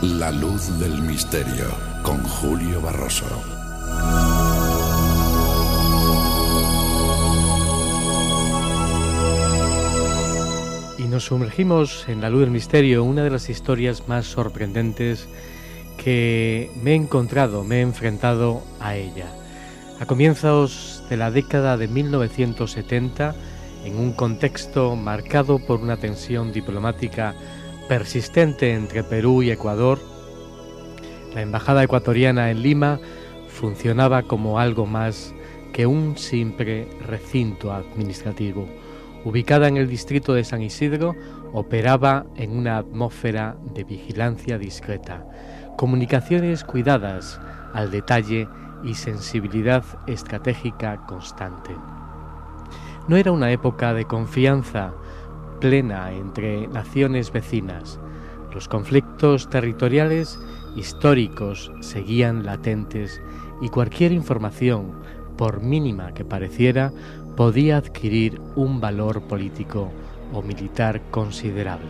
La luz del misterio, con Julio Barroso. Y nos sumergimos en La luz del misterio, una de las historias más sorprendentes que me he encontrado, me he enfrentado a ella. A comienzos de la década de 1970, en un contexto marcado por una tensión diplomática persistente entre Perú y Ecuador, la embajada ecuatoriana en Lima funcionaba como algo más que un simple recinto administrativo. Ubicada en el distrito de San Isidro, operaba en una atmósfera de vigilancia discreta, comunicaciones cuidadas al detalle y sensibilidad estratégica constante. No era una época de confianza plena entre naciones vecinas. Los conflictos territoriales históricos seguían latentes y cualquier información, por mínima que pareciera, podía adquirir un valor político o militar considerable.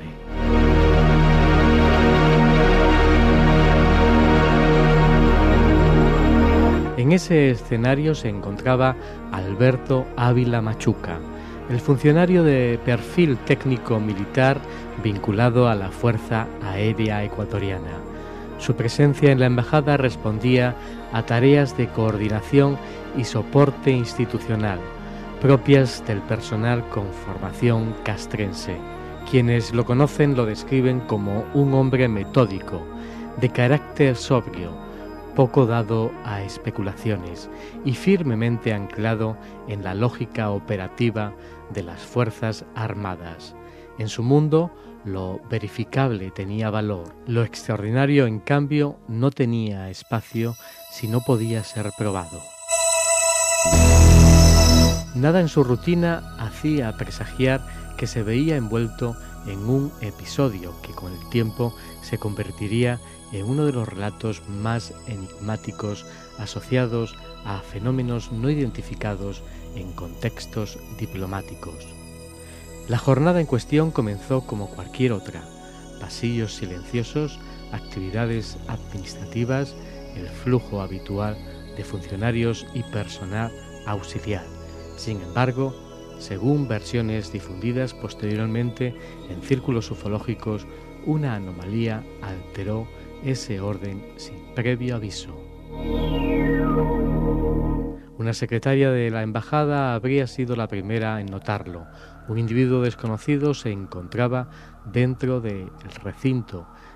En ese escenario se encontraba Alberto Ávila Machuca, el funcionario de perfil técnico militar vinculado a la Fuerza Aérea Ecuatoriana. Su presencia en la embajada respondía a tareas de coordinación y soporte institucional, propias del personal con formación castrense. Quienes lo conocen lo describen como un hombre metódico, de carácter sobrio, poco dado a especulaciones y firmemente anclado en la lógica operativa de las Fuerzas Armadas. En su mundo, lo verificable tenía valor, lo extraordinario, en cambio, no tenía espacio si no podía ser probado. Nada en su rutina hacía presagiar que se veía envuelto en un episodio que con el tiempo se convertiría en uno de los relatos más enigmáticos asociados a fenómenos no identificados en contextos diplomáticos. La jornada en cuestión comenzó como cualquier otra: pasillos silenciosos, actividades administrativas, el flujo habitual de funcionarios y personal auxiliar. Sin embargo, según versiones difundidas posteriormente en círculos ufológicos, una anomalía alteró ese orden sin previo aviso. Una secretaria de la embajada habría sido la primera en notarlo. Un individuo desconocido se encontraba dentro del recinto,